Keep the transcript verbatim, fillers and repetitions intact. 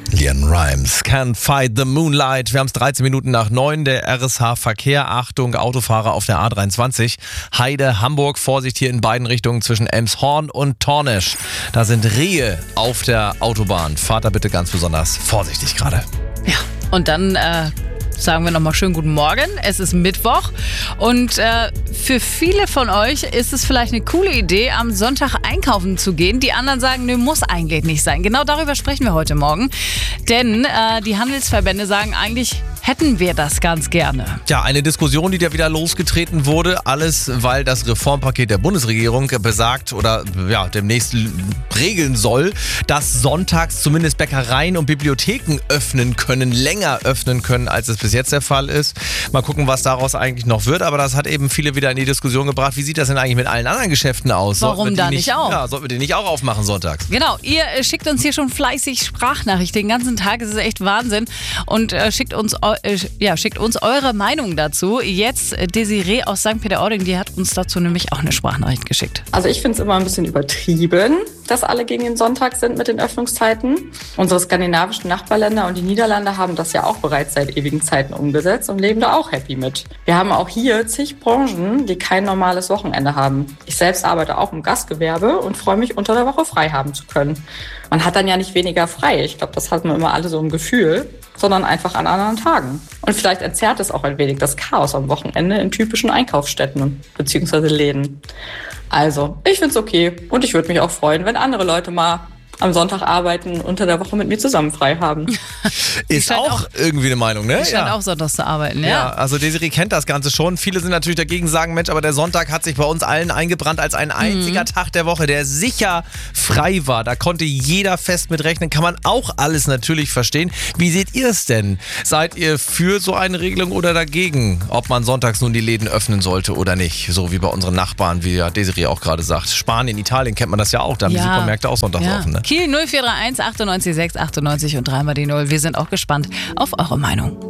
Leon Rimes, Can't Fight the Moonlight. Wir haben es dreizehn Minuten nach neun, der R S H-Verkehr. Achtung, Autofahrer auf der A dreiundzwanzig. Heide, Hamburg, Vorsicht hier in beiden Richtungen zwischen Elmshorn und Tornesch. Da sind Rehe auf der Autobahn. Fahrt da bitte ganz besonders vorsichtig gerade. Ja, und dann äh, sagen wir nochmal schönen guten Morgen. Es ist Mittwoch und äh, für viele von euch ist es vielleicht eine coole Idee, am Sonntag einkaufen zu gehen. Die anderen sagen, nö, muss eigentlich nicht sein. Genau darüber sprechen wir heute Morgen. Denn äh, die Handelsverbände sagen eigentlich, hätten wir das ganz gerne. Ja, eine Diskussion, die da wieder losgetreten wurde. Alles, weil das Reformpaket der Bundesregierung besagt oder ja, demnächst regeln soll, dass sonntags zumindest Bäckereien und Bibliotheken öffnen können, länger öffnen können, als es bis jetzt der Fall ist. Mal gucken, was daraus eigentlich noch wird. Aber das hat eben viele wieder in die Diskussion gebracht. Wie sieht das denn eigentlich mit allen anderen Geschäften aus? Warum da nicht auch? Ja, sollten wir die nicht auch aufmachen sonntags? Genau, ihr äh, schickt uns hier schon fleißig Sprachnachrichten den ganzen Tag. Es ist echt Wahnsinn. Und äh, schickt uns äh, ja, schickt uns eure Meinung dazu. Jetzt äh, Desiree aus Sankt Peter-Ording, die hat uns dazu nämlich auch eine Sprachnachricht geschickt. Also ich finde es immer ein bisschen übertrieben, dass alle gegen den Sonntag sind mit den Öffnungszeiten. Unsere skandinavischen Nachbarländer und die Niederlande haben das ja auch bereits seit ewigen Zeiten umgesetzt und leben da auch happy mit. Wir haben auch hier zig Branchen, die kein normales Wochenende haben. Ich selbst arbeite auch im Gastgewerbe und freue mich, unter der Woche frei haben zu können. Man hat dann ja nicht weniger frei. Ich glaube, das hat man immer alle so im Gefühl, sondern einfach an anderen Tagen. Und vielleicht entzerrt es auch ein wenig das Chaos am Wochenende in typischen Einkaufsstätten bzw. Läden. Also, ich finde es okay und ich würde mich auch freuen, wenn andere Leute mal am Sonntag arbeiten, unter der Woche mit mir zusammen frei haben. Ist auch, auch irgendwie eine Meinung, ne? Ich scheint ja. auch sonntags zu arbeiten, ja. Ja, also Desiree kennt das Ganze schon. Viele sind natürlich dagegen, sagen, Mensch, aber der Sonntag hat sich bei uns allen eingebrannt als ein einziger mhm. Tag der Woche, der sicher frei war. Da konnte jeder fest mit rechnen. Kann man auch alles natürlich verstehen. Wie seht ihr es denn? Seid ihr für so eine Regelung oder dagegen? Ob man sonntags nun die Läden öffnen sollte oder nicht? So wie bei unseren Nachbarn, wie ja Desiree auch gerade sagt. Spanien, Italien kennt man das ja auch. Da haben ja. die Supermärkte auch sonntags ja. offen, ne? Kiel null vier drei eins achtundneunzig sechs achtundneunzig und dreimal die Null. Wir sind auch gespannt auf eure Meinung.